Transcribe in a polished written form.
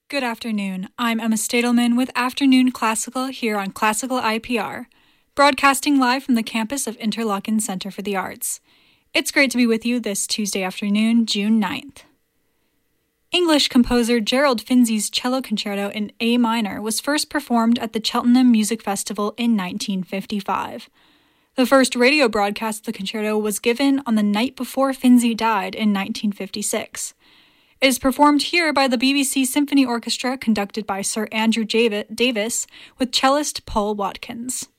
Good afternoon. I'm Emma Stadelman with Afternoon Classical here on Classical IPR, broadcasting live from the campus of Interlochen Center for the Arts. It's great to be with you this Tuesday afternoon, June 9th. English composer Gerald Finzi's cello concerto in A minor was first performed at the Cheltenham Music Festival in 1955. The first radio broadcast of the concerto was given on the night before Finzi died in 1956. It is performed here by the BBC Symphony Orchestra conducted by Sir Andrew Davis with cellist Paul Watkins.